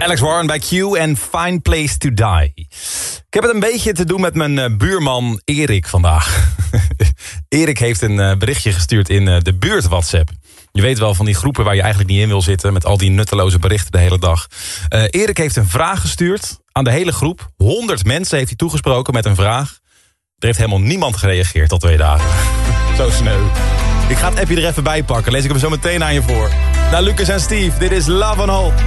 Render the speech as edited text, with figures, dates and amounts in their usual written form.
Alex Warren bij Q en Fine Place to Die. Ik heb het een beetje te doen met mijn buurman Erik vandaag. Erik heeft een berichtje gestuurd in de buurt WhatsApp. Je weet wel van die groepen waar je eigenlijk niet in wil zitten... met al die nutteloze berichten de hele dag. Erik heeft een vraag gestuurd aan de hele groep. 100 mensen heeft hij toegesproken met een vraag. Er heeft helemaal niemand gereageerd tot 2 dagen. Zo sneu. Ik ga het appje er even bij pakken. Lees ik hem zo meteen aan je voor. Nou, Lucas en Steve, dit is Love on Hold.